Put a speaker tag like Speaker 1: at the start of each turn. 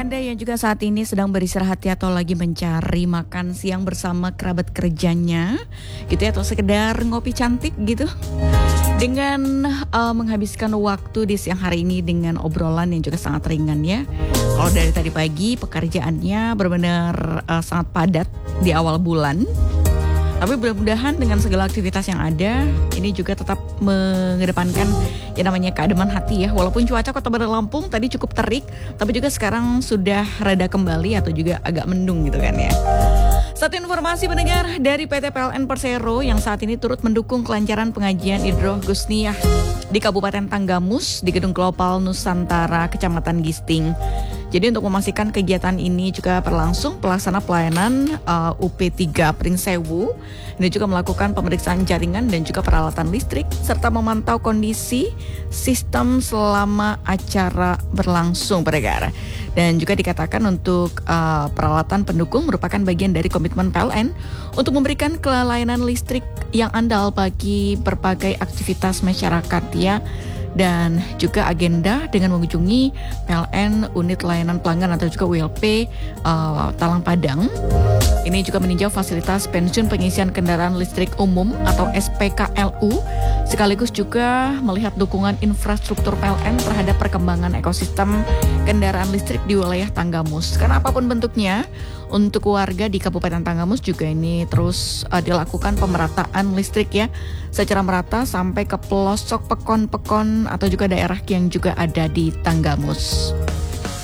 Speaker 1: Anda yang juga saat ini sedang beristirahat ya, atau lagi mencari makan siang bersama kerabat kerjanya gitu ya, atau sekedar ngopi cantik gitu, dengan menghabiskan waktu di siang hari ini dengan obrolan yang juga sangat ringan ya. Kalau dari tadi pagi pekerjaannya benar-benar sangat padat di awal bulan, tapi mudah-mudahan dengan segala aktivitas yang ada, ini juga tetap mengedepankan yang namanya keademan hati ya. Walaupun cuaca Kota Bandar Lampung tadi cukup terik, tapi juga sekarang sudah reda kembali atau juga agak mendung gitu kan ya. Satu informasi pendengar dari PT PLN Persero yang saat ini turut mendukung kelancaran pengajian Idroh Gusniyah di Kabupaten Tanggamus di Gedung Global Nusantara Kecamatan Gisting. Jadi untuk memastikan kegiatan ini juga berlangsung, pelaksana pelayanan UP3 Pringsewu ini juga melakukan pemeriksaan jaringan dan juga peralatan listrik serta memantau kondisi sistem selama acara berlangsung pendengar. Dan juga dikatakan untuk peralatan pendukung merupakan bagian dari komitmen PLN untuk memberikan layanan listrik yang andal bagi berbagai aktivitas masyarakat ya. Dan juga agenda dengan mengunjungi PLN Unit Layanan Pelanggan atau juga ULP Talang Padang. Ini juga meninjau fasilitas pensiun pengisian kendaraan listrik umum atau SPKLU, sekaligus juga melihat dukungan infrastruktur PLN terhadap perkembangan ekosistem kendaraan listrik di wilayah Tanggamus. Karena apapun bentuknya, untuk warga di Kabupaten Tanggamus juga ini terus dilakukan pemerataan listrik ya, secara merata sampai ke pelosok pekon-pekon atau juga daerah yang juga ada di Tanggamus.